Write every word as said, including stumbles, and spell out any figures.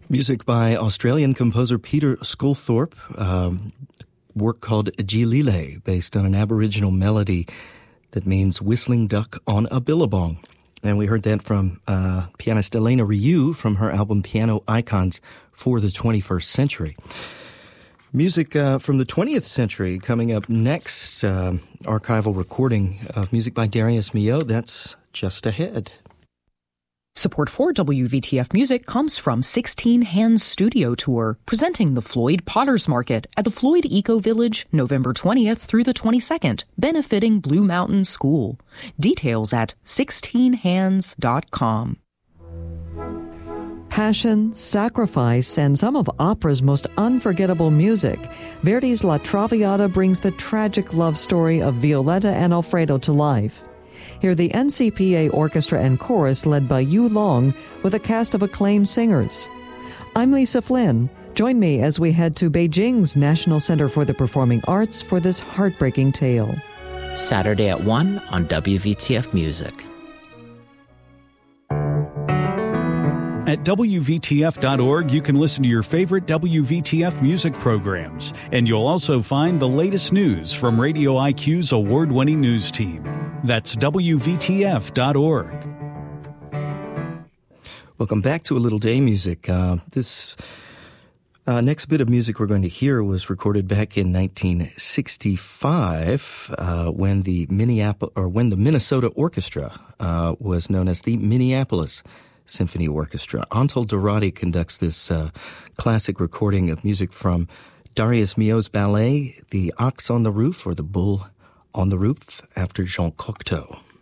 Music by Australian composer Peter Sculthorpe, um, work called Jilile, based on an Aboriginal melody that means whistling duck on a billabong. And we heard that from uh, pianist Elena Ryu from her album Piano Icons for the twenty-first century. Music uh, from the twentieth century coming up next, uh, archival recording of music by Darius Milhaud. That's just ahead. Support for W V T F Music comes from sixteen Hands Studio Tour, presenting the Floyd Potters Market at the Floyd Eco Village, November twentieth through the twenty-second, benefiting Blue Mountain School. Details at sixteen hands dot com. Passion, sacrifice, and some of opera's most unforgettable music. Verdi's La Traviata brings the tragic love story of Violetta and Alfredo to life. Hear the N C P A Orchestra and Chorus led by Yu Long with a cast of acclaimed singers. I'm Lisa Flynn. Join me as we head to Beijing's National Center for the Performing Arts for this heartbreaking tale. Saturday at one on W V T F Music. At W V T F dot org, you can listen to your favorite W V T F music programs, and you'll also find the latest news from Radio I Q's award-winning news team. That's W V T F dot org. Welcome back to A Little Day Music. Uh, this uh, next bit of music we're going to hear was recorded back in nineteen sixty-five uh, when the Minneapolis or when the Minnesota Orchestra uh, was known as the Minneapolis Symphony Orchestra. Antal Dorati conducts this uh, classic recording of music from Darius Milhaud's ballet, The Ox on the Roof, or The Bull on the Roof, after Jean Cocteau.